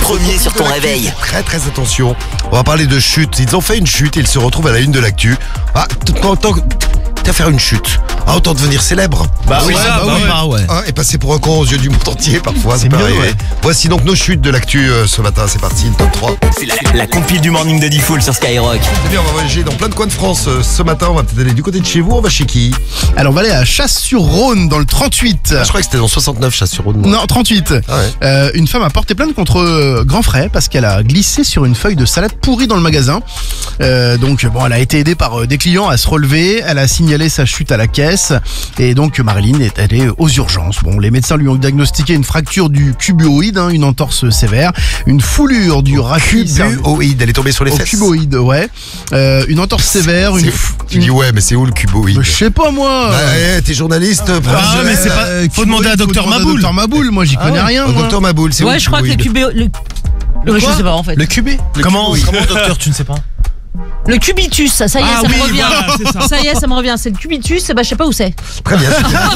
Premier sur ton réveil. Très très attention. On va parler de chute. Ils ont fait une chute et ils se retrouvent à la une de l'actu. Ah, t'as faire une chute. Ah, autant devenir célèbre. Ouais. Hein, et passer pour un con aux yeux du monde entier parfois. C'est peut mieux, arriver. ouais. Voici donc nos chutes de l'actu ce matin. C'est parti, le top 3. C'est la compile du morning de Diffoul sur Skyrock. Eh bien, on va voyager dans plein de coins de France. Ce matin, on va peut-être aller du côté de chez vous. On va chez qui? Alors on va aller à Chasse-sur-Rhône dans le 38. Je crois que c'était dans 69, Chasse-sur-Rhône. Non, 38. Ah ouais. Une femme a porté plainte contre Grand Frais parce qu'elle a glissé sur une feuille de salade pourrie dans le magasin. Donc elle a été aidée par des clients à se relever. Elle a signalé sa chute à la caisse et donc Marilyn est allée aux urgences. Bon, les médecins lui ont diagnostiqué une fracture du cuboïde, une entorse sévère, une foulure du rachis. Cuboïde, elle est tombée sur les Au fesses. cuboïde, ouais. Une entorse sévère. Tu dis ouais, mais c'est où le cuboïde? Je sais pas moi. T'es journaliste. Mais c'est pas. Faut demander à Docteur Maboul. Docteur Maboul, moi j'y connais rien. Au moi. Docteur Maboul, c'est où? Ouais, je crois que le cubé. Je sais pas en fait. Le cubé. Comment, docteur, tu ne sais pas? Le cubitus, ça y est, ça me revient. Voilà, c'est ça. Ça y est, ça me revient. C'est le cubitus, je sais pas où c'est. Très bien.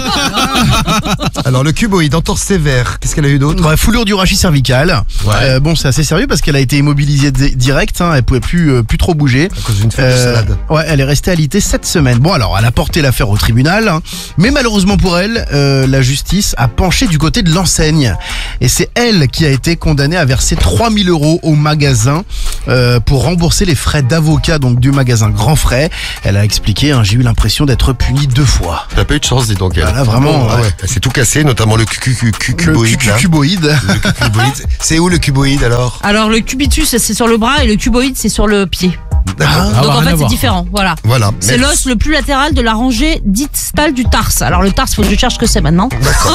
Alors le cuboïde, entorse sévère. Qu'est-ce qu'elle a eu d'autre? Ouais, foulure du rachis cervical. Ouais. Bon, c'est assez sérieux parce qu'elle a été immobilisée direct. Elle pouvait plus trop bouger. À cause d'une feuille de salade. Ouais, elle est restée alitée 7 semaines. Bon, alors, elle a porté l'affaire au tribunal, mais malheureusement pour elle, la justice a penché du côté de l'enseigne. Et c'est elle qui a été condamnée à verser 3000 € au magasin pour rembourser les frais d'avocat donc du magasin Grand Frais. Elle a expliqué, j'ai eu l'impression d'être punie 2 fois. Elle a pas eu de chance, dis donc. Elle. Voilà, vraiment. Ah ouais. Elle s'est tout cassé, notamment le cuboïde. Le cuboïde. Le cuboïde. C'est où le cuboïde alors? Alors le cubitus, c'est sur le bras et le cuboïde, c'est sur le pied. D'accord. Donc en fait, c'est différent. Voilà. Voilà. C'est l'os le plus latéral de la rangée distale du tarse. Alors le tarse, faut que je cherche ce que c'est maintenant.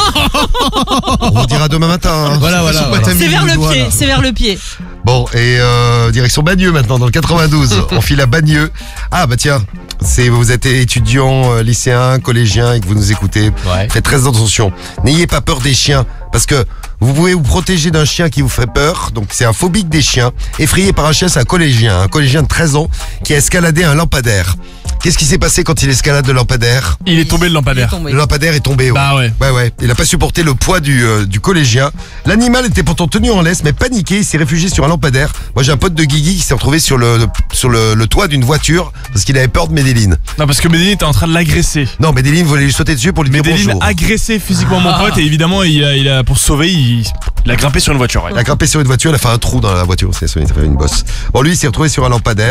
On vous dira demain matin. Voilà. C'est vers le pied. C'est vers le pied. Bon, et direction Bagneux maintenant, dans le 92. On file à Bagneux. Ah bah tiens, vous êtes étudiant, lycéen, collégien et que vous nous écoutez. Ouais. Faites très attention. N'ayez pas peur des chiens, parce que vous pouvez vous protéger d'un chien qui vous fait peur. Donc c'est un phobique des chiens. Effrayé par un chien, c'est un collégien de 13 ans qui a escaladé un lampadaire. Qu'est-ce qui s'est passé quand il escalade le lampadaire? Il est tombé le lampadaire. Le lampadaire est tombé. Bah ouais. Ouais. Il a pas supporté le poids du collégien. L'animal était pourtant tenu en laisse, mais paniqué, il s'est réfugié sur un lampadaire. Moi, j'ai un pote de Guigui qui s'est retrouvé sur le toit d'une voiture parce qu'il avait peur de Medellin. Non, parce que Medellin était en train de l'agresser. Non, Medellin voulait lui sauter dessus pour lui dire Medellin bonjour. agressé physiquement mon pote et évidemment, il a pour se sauver, il a grimpé sur une voiture. Ouais. Il a grimpé sur une voiture, il a fait un trou dans la voiture, ça fait une bosse. Bon, lui, il s'est retrouvé sur un lampadaire.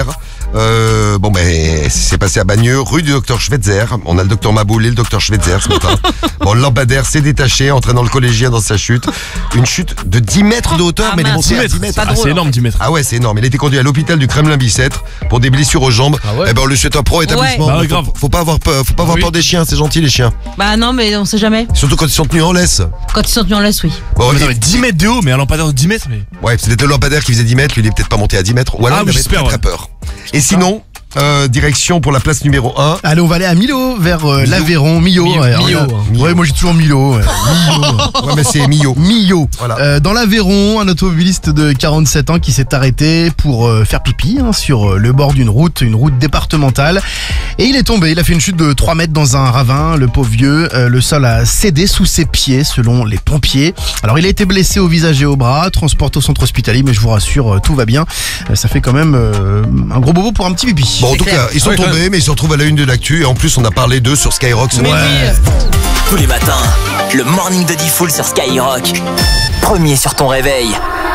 C'est passé à Bagneux, rue du docteur Schweitzer. On a le docteur Maboul et le docteur Schweitzer ce matin. Bon, le lampadaire s'est détaché, entraînant le collégien dans sa chute. Une chute de 10 mètres de hauteur, mais elle est mince. montée à 10 mètres. Pas Ah, drôle, c'est énorme, 10 mètres. Ah ouais, c'est énorme. Il a été conduit à l'hôpital du Kremlin-Bicêtre pour des blessures aux jambes. Ah ouais. Eh ben, on lui souhaite un pro établissement. Ouais. Bah ouais, grave. Faut pas avoir peur, Oui. peur des chiens, c'est gentil les chiens. Bah non, mais on sait jamais. Surtout quand ils sont tenus en laisse. Quand ils sont tenus en laisse, oui. Bon, Mais 10 mètres de haut, mais un lampadaire de 10 mètres, mais. ouais, c'est peut-être le lampadaire qui faisait 10 mètres, lui il est peut-être pas monté à 10 mètres. Ou alors Ah, il avait j'espère, très, très ouais. peur. Et sinon, direction pour la place numéro 1. Allez, on va aller à Millau, vers l'Aveyron. Millau. Ouais, moi j'ai toujours Millau. Ouais. Ouais, mais c'est Millau. Millau. Voilà. Dans l'Aveyron, un automobiliste de 47 ans qui s'est arrêté pour faire pipi sur le bord d'une route départementale. Et il est tombé, il a fait une chute de 3 mètres dans un ravin, le pauvre vieux. Le sol a cédé sous ses pieds selon les pompiers. Alors il a été blessé au visage et au bras, transporté au centre hospitalier, mais je vous rassure, tout va bien. Ça fait quand même un gros bobo pour un petit pipi. Bon, en tout clair. cas, ils sont tombés, mais ils se retrouvent à la une de l'actu. Et en plus, on a parlé d'eux sur Skyrock ce Mais matin. oui. Tous les matins, le morning de Diffoul sur Skyrock. Premier sur ton réveil.